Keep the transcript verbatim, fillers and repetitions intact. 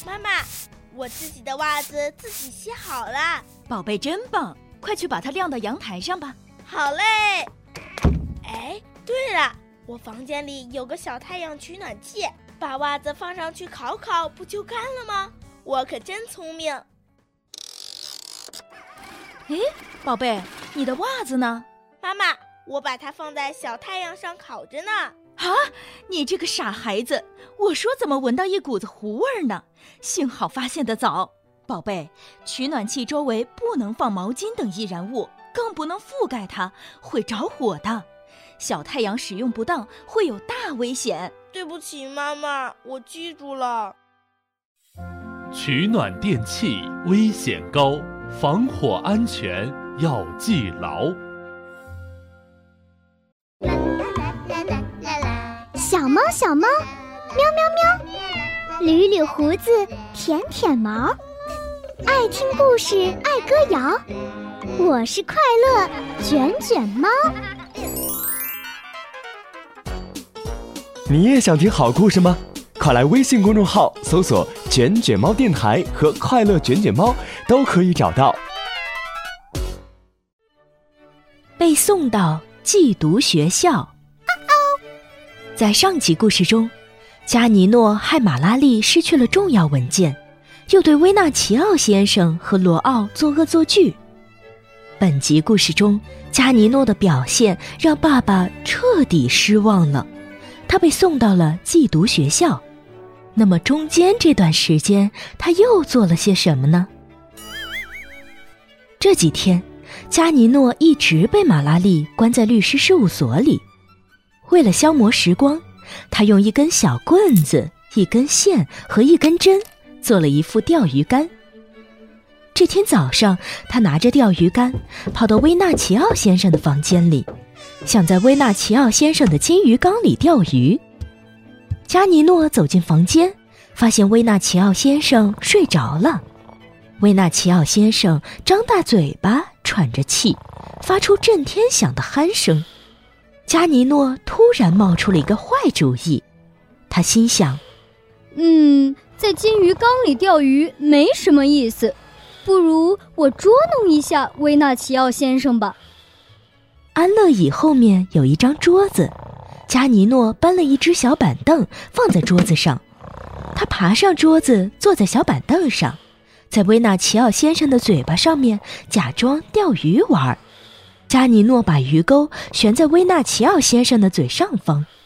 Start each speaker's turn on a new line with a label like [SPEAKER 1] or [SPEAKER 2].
[SPEAKER 1] 妈妈，我自己的袜子自己洗好了。
[SPEAKER 2] 宝贝真棒，快去把它晾到阳台上吧。
[SPEAKER 1] 好嘞。哎，对了，我房间里有个小太阳取暖器，把袜子放上去烤烤，不就干了吗？我可真聪明。
[SPEAKER 2] 哎，宝贝，你的袜子呢？
[SPEAKER 1] 妈妈，我把它放在小太阳上烤着呢。
[SPEAKER 2] 啊，你这个傻孩子，我说怎么闻到一股子糊味儿呢？幸好发现得早。宝贝，取暖器周围不能放毛巾等易燃物，更不能覆盖它，会着火的。小太阳使用不当会有大危险。
[SPEAKER 1] 对不起妈妈，我记住了。
[SPEAKER 3] 取暖电器危险高，防火安全要记牢。
[SPEAKER 4] 小猫小猫，喵喵喵，捋捋胡子，舔舔毛，爱听故事，爱歌谣。我是快乐卷卷猫。
[SPEAKER 5] 你也想听好故事吗？快来微信公众号搜索卷卷猫电台和快乐卷卷猫，都可以找到。
[SPEAKER 2] 被送到寄读学校。在上集故事中，加尼诺害马拉利失去了重要文件，又对维纳奇奥先生和罗奥做恶作剧。本集故事中，加尼诺的表现让爸爸彻底失望了，他被送到了寄读学校。那么中间这段时间，他又做了些什么呢？这几天，加尼诺一直被马拉利关在律师事务所里。为了消磨时光，他用一根小棍子、一根线和一根针做了一副钓鱼竿。这天早上，他拿着钓鱼竿跑到威纳奇奥先生的房间里，想在威纳奇奥先生的金鱼缸里钓鱼。加尼诺走进房间，发现威纳奇奥先生睡着了。威纳奇奥先生张大嘴巴喘着气，发出震天响的鼾声。加尼诺突然冒出了一个坏主意，他心想，
[SPEAKER 6] 嗯，在金鱼缸里钓鱼没什么意思，不如我捉弄一下维纳奇奥先生吧。
[SPEAKER 2] 安乐椅后面有一张桌子，加尼诺搬了一只小板凳放在桌子上，他爬上桌子坐在小板凳上，在维纳奇奥先生的嘴巴上面假装钓鱼玩。加尼诺把鱼钩悬在威纳奇奥先生的嘴上方，